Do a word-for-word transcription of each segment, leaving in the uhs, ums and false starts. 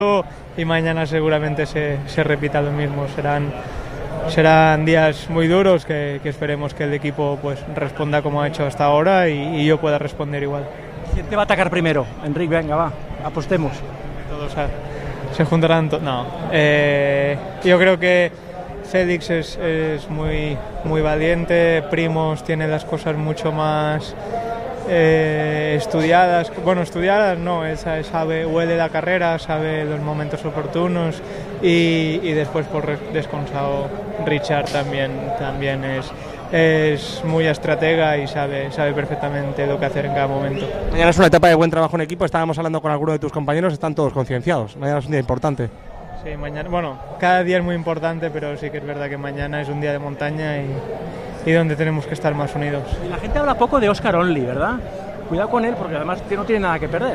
y mañana seguramente se, se repita lo mismo. Serán, serán días muy duros que, que esperemos que el equipo pues responda como ha hecho hasta ahora y, y yo pueda responder igual. ¿Quién te va a atacar primero? Enric, venga, va, apostemos. Todos a, se juntarán todos. No, eh, yo creo que Félix es, es muy, muy valiente, Primoz tiene las cosas mucho más eh, estudiadas, bueno, estudiadas no, él sabe, huele la carrera, sabe los momentos oportunos y, y después por descansado Richard también, también es, es muy estratega y sabe, sabe perfectamente lo que hacer en cada momento. Mañana es una etapa de buen trabajo en equipo, estábamos hablando con algunos de tus compañeros, están todos concienciados, mañana es un día importante. Sí, mañana, bueno, cada día es muy importante, pero sí que es verdad que mañana es un día de montaña y, y donde tenemos que estar más unidos. Y la gente habla poco de Oscar Onley, ¿verdad? Cuidado con él porque además no tiene nada que perder.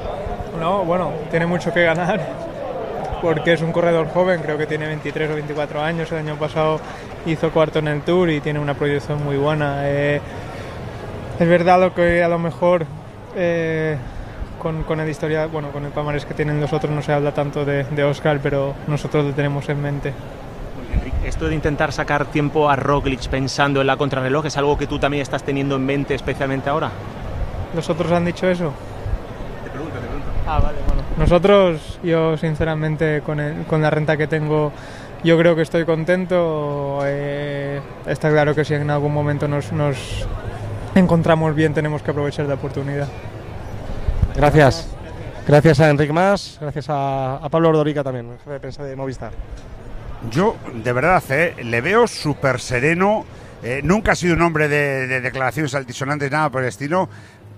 No, bueno, tiene mucho que ganar porque es un corredor joven, creo que tiene veintitrés o veinticuatro años, el año pasado hizo cuarto en el Tour y tiene una proyección muy buena. Eh, es verdad lo que a lo mejor... Eh, Con, con el historia, bueno, con el palmarés que tienen los otros no se habla tanto de, de Oscar, pero nosotros lo tenemos en mente. Enrique, esto de intentar sacar tiempo a Roglic pensando en la contrarreloj, ¿es algo que tú también estás teniendo en mente especialmente ahora? ¿Los otros han dicho eso? Te pregunto, te pregunto. Ah, vale, bueno. Nosotros, yo sinceramente con, el, con la renta que tengo, yo creo que estoy contento. Eh, está claro que si en algún momento nos, nos encontramos bien tenemos que aprovechar la oportunidad. Gracias. Gracias a Enric Mas, gracias a, a Pablo Ordorica también, jefe de prensa de Movistar. Yo, de verdad, eh, le veo súper sereno. Eh, nunca ha sido un hombre de, de declaraciones altisonantes, nada por el estilo.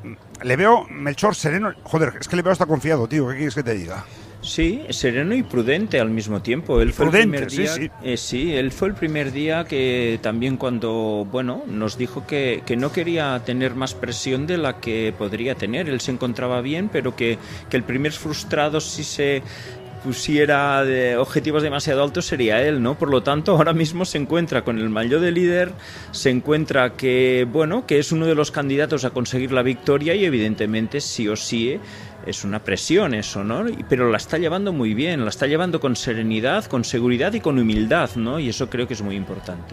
Le veo, Melchor, sereno. Joder, es que le veo hasta confiado, tío. ¿Qué quieres que te diga? Sí, sereno y prudente al mismo tiempo. Él fue prudente, el primer día, sí, sí. Eh, sí, él fue el primer día que también cuando, bueno, nos dijo que, que no quería tener más presión de la que podría tener. Él se encontraba bien, pero que, que el primer frustrado si se pusiera de objetivos demasiado altos sería él, ¿no? Por lo tanto, ahora mismo se encuentra con el maillot de líder, se encuentra que, bueno, que es uno de los candidatos a conseguir la victoria y evidentemente sí o sí es una presión eso, ¿no? Pero la está llevando muy bien, la está llevando con serenidad, con seguridad y con humildad, ¿no? Y eso creo que es muy importante.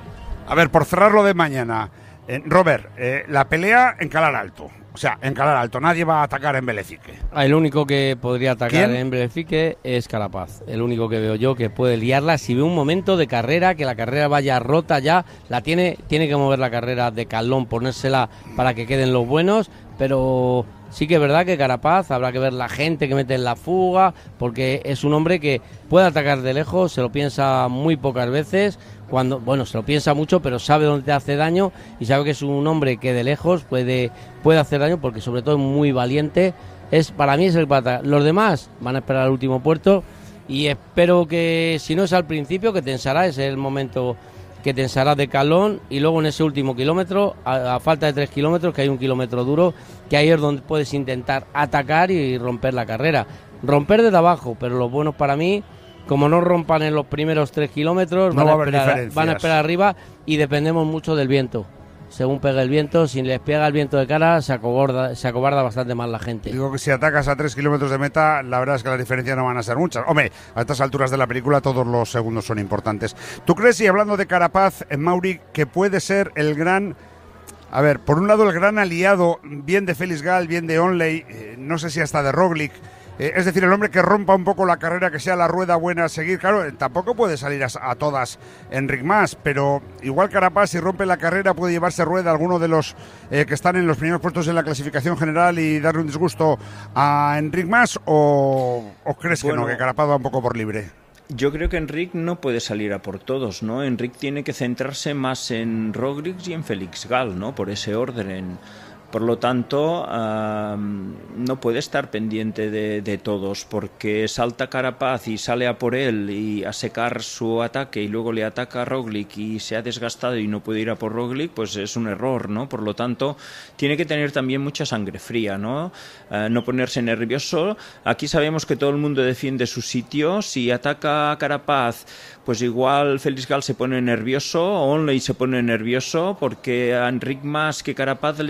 A ver, por cerrar lo de mañana, eh, Robert, eh, la pelea en Calar Alto. O sea, en Calar Alto, nadie va a atacar en Belefique. El único que podría atacar ¿Quién? en Belefique es Carapaz. El único que veo yo que puede liarla. Si ve un momento de carrera, que la carrera vaya rota ya, la tiene, tiene que mover la carrera de Calón, ponérsela para que queden los buenos, pero sí que es verdad que Carapaz, habrá que ver la gente que mete en la fuga, porque es un hombre que puede atacar de lejos, se lo piensa muy pocas veces, cuando, bueno, se lo piensa mucho, pero sabe dónde te hace daño y sabe que es un hombre que de lejos puede, puede hacer daño, porque sobre todo es muy valiente. Es, para mí es el pata. Los demás van a esperar al último puerto y espero que, si no es al principio, que tensará, es el momento que tensará de Calón, y luego en ese último kilómetro, a, a falta de tres kilómetros, que hay un kilómetro duro, que ahí es donde puedes intentar atacar y romper la carrera. Romper desde abajo, pero lo bueno para mí, como no rompan en los primeros tres kilómetros, no van, va a a haber esperar, diferencias. van a esperar arriba y dependemos mucho del viento. Según pega el viento, si les pega el viento de cara, se acobarda, se acobarda bastante más la gente. Digo que si atacas a tres kilómetros de meta, la verdad es que las diferencias no van a ser muchas. Hombre, a estas alturas de la película todos los segundos son importantes. ¿Tú crees, y hablando de Carapaz, en Mauri, que puede ser el gran... A ver, por un lado el gran aliado, bien de Félix Gall, bien de Onley, eh, no sé si hasta de Roglic, eh, es decir, el hombre que rompa un poco la carrera, que sea la rueda buena a seguir? Claro, eh, tampoco puede salir a, a todas Enric Mas, pero igual Carapaz, si rompe la carrera, puede llevarse rueda a alguno de los eh, que están en los primeros puestos en la clasificación general y darle un disgusto a Enric Mas, o, o crees Bueno, que no, que Carapaz va un poco por libre. Yo creo que Enric no puede salir a por todos, ¿no? Enric tiene que centrarse más en Roglic y en Félix Gall, ¿no? Por ese orden. Por lo tanto, uh, no puede estar pendiente de, de todos, porque salta Carapaz y sale a por él y a secar su ataque y luego le ataca a Roglic y se ha desgastado y no puede ir a por Roglic, pues es un error, ¿no? Por lo tanto, tiene que tener también mucha sangre fría, ¿no? Uh, no ponerse nervioso. Aquí sabemos que todo el mundo defiende su sitio. Si ataca a Carapaz, pues igual Félix Gall se pone nervioso, Onley se pone nervioso, porque a Enric Mas que Carapaz le saque un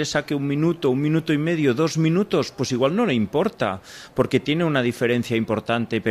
minuto, un minuto y medio, dos minutos, pues igual no le importa, porque tiene una diferencia importante.